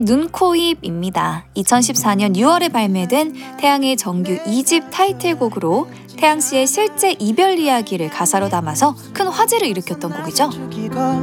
눈, 코, 입입니다. 2014년 6월에 발매된 태양의 정규 2집 타이틀곡으로 태양 씨의 실제 이별 이야기를 가사로 담아서 큰 화제를 일으켰던 곡이죠.